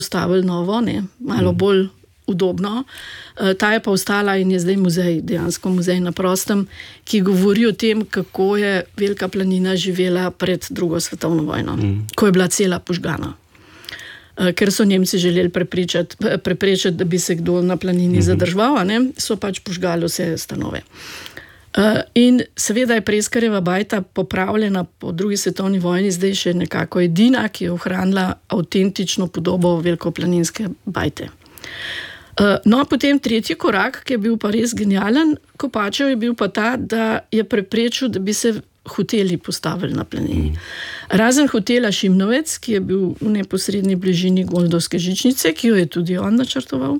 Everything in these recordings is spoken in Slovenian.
postavili novo, malo bolj udobno. Ta je pa ostala in je zdaj muzej, dejansko muzej na prostem, ki govori o tem, kako je Velika planina živela pred drugo svetovno vojno, ko je bila cela požgana. Ker so Nemci želeli preprečiti, da bi se kdo na planini zadržal, so pač požgali vse stanove. In seveda je Preskarjeva bajta popravljena po drugi svetovni vojni, zdaj še nekako edina, ki je ohranila avtentično podobo velikoplaninske bajte. No, potem tretji korak, ki je bil pa res genijalen Kopačev, je bil pa ta, da je preprečil, da bi se hoteli postavili na planini. Razen hotela Šimnovec, ki je bil v neposrednji bližini Goldovske žičnice, ki jo je tudi on načrtoval,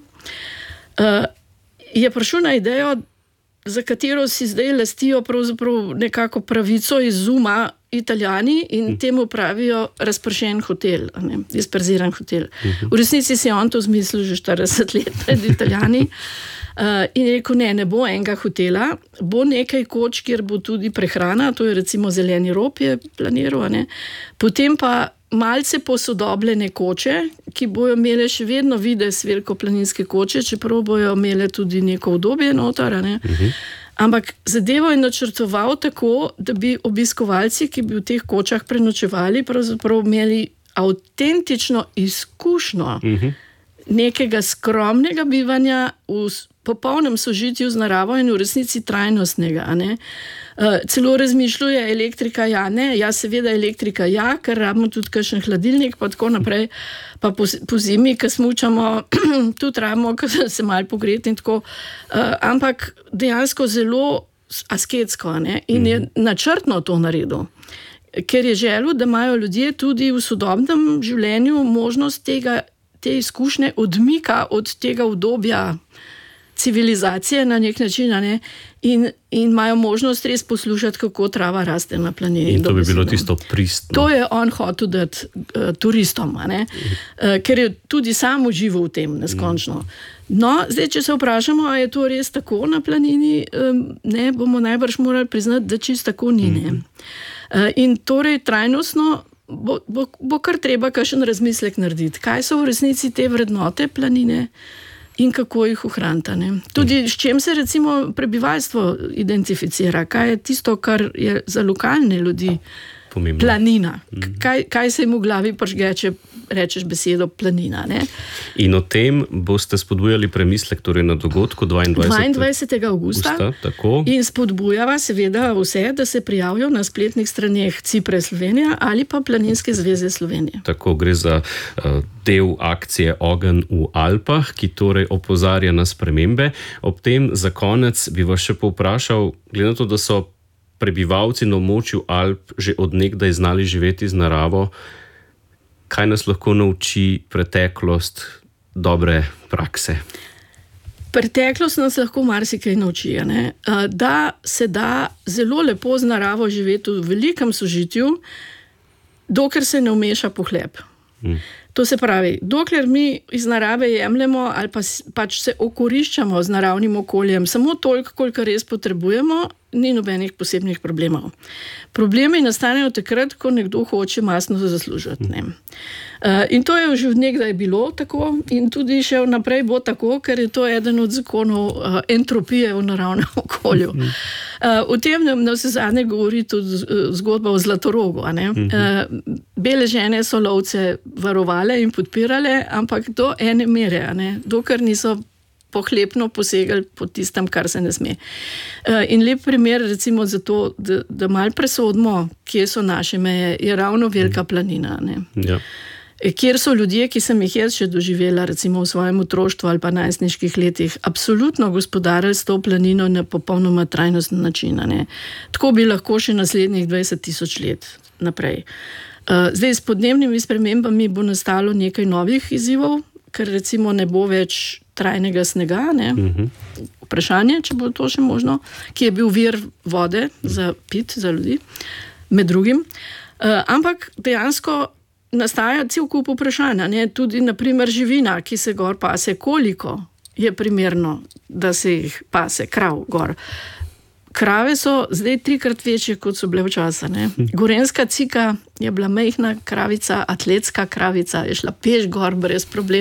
je prišel na idejo, za katero si zdaj lastijo pravzaprav nekako pravico izuma Italijani in temu pravijo razpršen hotel, disperziran hotel. V resnici si je on to zmislil že 40 let pred Italijani in je rekel, ne bo enega hotela, bo nekaj koč, kjer bo tudi prehrana, to je recimo Zeleni rob je planiral, potem pa malce posodobljene koče, ki bojo imele še vedno videz velikoplaninske koče, čeprav bojo imele tudi neko udobje noter, Ampak zadevo je načrtoval tako, da bi obiskovalci, ki bi v teh kočah prenočevali, pravzaprav imeli avtentično izkušnjo nekega skromnega bivanja v popolnem sožitju z naravo in v resnici trajnostnega. Celo razmišljuje elektrika, seveda elektrika, ker rabimo tudi kakšen hladilnik, pa tako naprej, pa po zimi, ko smučamo, tudi rabimo se malo pogreti in tako, ampak dejansko zelo asketsko, in je načrtno to naredil, ker je želel, da imajo ljudje tudi v sodobnem življenju možnost te izkušnje odmika od tega udobja civilizacije na nek način, in imajo možnost res poslušati, kako trava raste na planini. In to bi bilo tisto pristno. To je on hotel dati turistom, ker je tudi sam užival v tem neskončno. No, zdaj, če se vprašamo, a je to res tako na planini, bomo najbrž morali priznati, da čisto tako ni. In torej trajnostno bo kar treba kakšen razmislek narediti. Kaj so v resnici te vrednote planine in kako jih ohraniti. Tudi s čem se recimo prebivalstvo identificira, kaj je tisto, kar je za lokalne ljudi pomembno. Planina. Kaj se jim v glavi prižge, če rečeš besedo planina. In o tem boste spodbujali premislek torej na dogodku 22. augusta tako. In spodbujava seveda vse, da se prijavijo na spletnih straneh Cipre Slovenija ali pa Planinske zveze Slovenije. Tako, gre za del akcije Ogenj v Alpah, ki torej opozarja na spremembe. Ob tem za konec bi vas še povprašal, glede na to, da so prebivalci na območju Alp že od nekdaj znali živeti z naravo, kaj nas lahko nauči preteklost dobre prakse? Preteklost nas lahko marsikaj nauči, da se da zelo lepo z naravo živeti v velikem sožitju, dokler se ne vmeša pohlep. To se pravi, dokler mi iz narave jemljemo ali pa pač se okoriščamo z naravnim okoljem, samo toliko, koliko res potrebujemo, ni nobenih posebnih problemov. Problemi nastanejo takrat, ko nekdo hoče mastno zaslužiti. In to je že od nekdaj bilo tako in tudi še naprej bo tako, ker je to eden od zakonov entropije v naravnem okolju. O tem na vse zadnje govori tudi zgodba o Zlatorogu. Bele žene so lovce varovale in podpirale, ampak do ene mere, dokler niso pohlepno posegali po tistem, kar se ne sme. In lep primer, recimo za to, da malo presodimo, kje so naše meje, je ravno Velika planina. Ja. Kjer so ljudje, ki sem jih jaz še doživela, recimo v svojem otroštvu ali pa najstniških letih, absolutno gospodarili s to planino na popolnoma trajnosten način. Tako bi lahko še naslednjih 20,000 let naprej. Zdaj, s podnebnimi spremembami bo nastalo nekaj novih izzivov, ker recimo ne bo več trajnega snega, vprašanje, če bo to še možno, ki je bil vir vode za pit, za ljudi, med drugim. Ampak dejansko nastaja cel kup vprašanja, tudi naprimer živina, ki se gor pase, koliko je primerno, da se jih pase krav gor. krave so zdaj 3-krat večje, kot so bile včasih. Gorenjska cika je bila majhna kravica, atletska kravica, je šla peš gor brez problema.